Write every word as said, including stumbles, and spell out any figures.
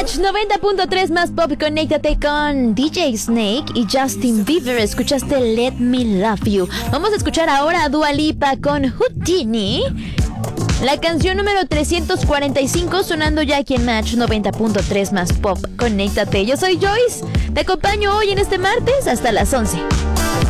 Match noventa punto tres más pop, conéctate con D J Snake y Justin Bieber. Escuchaste Let Me Love You. Vamos a escuchar ahora a Dua Lipa con Houdini. La canción número trescientos cuarenta y cinco sonando ya aquí en Match noventa punto tres más pop, conéctate. Yo soy Joyce, te acompaño hoy en este martes hasta las once.